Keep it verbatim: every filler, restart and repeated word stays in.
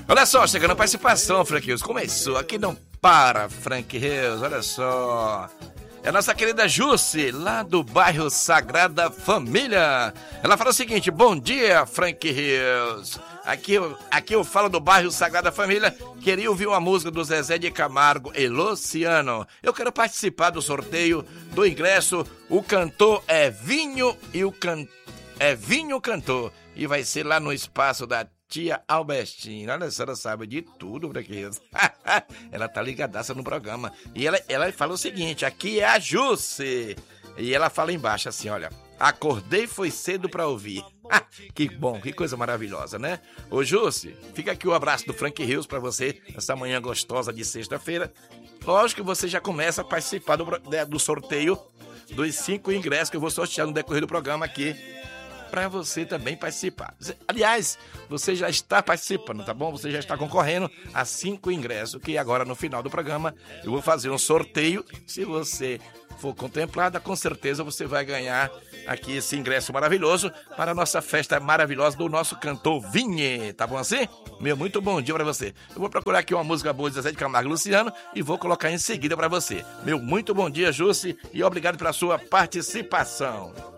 Olha só, chegando a participação, Frank Rios. Começou, aqui não para, Frank Rios, olha só. É a nossa querida Jusce, lá do bairro Sagrada Família. Ela fala o seguinte: bom dia, Frank Rios. Aqui, aqui eu falo do bairro Sagrada Família. Queria ouvir uma música do Zezé de Camargo e Luciano. Eu quero participar do sorteio do ingresso. O cantor é Vinho e o can... é Vinho Cantor. E vai ser lá no espaço da Tia Albertina. Olha, a senhora sabe de tudo, Franquinhos. Ela tá ligadaça no programa. E ela, ela fala o seguinte: aqui é a Jusce. E ela fala embaixo assim, olha: acordei foi cedo pra ouvir. Que bom, que coisa maravilhosa, né? Ô Jusce, fica aqui o abraço do Frank Rios pra você, essa manhã gostosa de sexta-feira. Lógico que você já começa a participar do, do sorteio dos cinco ingressos que eu vou sortear no decorrer do programa aqui, para você também participar. Aliás, você já está participando, tá bom? Você já está concorrendo a cinco ingressos, que agora no final do programa eu vou fazer um sorteio. Se você for contemplada, com certeza você vai ganhar aqui esse ingresso maravilhoso para a nossa festa maravilhosa do nosso cantor Vinhe, tá bom assim? Meu, muito bom dia para você. Eu vou procurar aqui uma música boa de Zezé de Camargo e Luciano e vou colocar em seguida para você. Meu, muito bom dia, Jusce, e obrigado pela sua participação.